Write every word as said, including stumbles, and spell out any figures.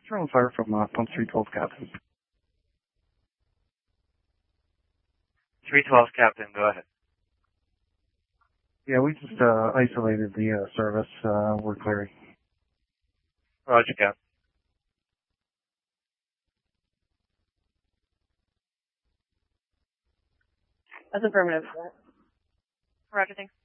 Throwing fire from uh, pump three twelve, Captain. three twelve, Captain, go ahead. Yeah, we just uh, isolated the uh, service. Uh, we're clearing. Roger, Captain. That's affirmative. Roger, thanks.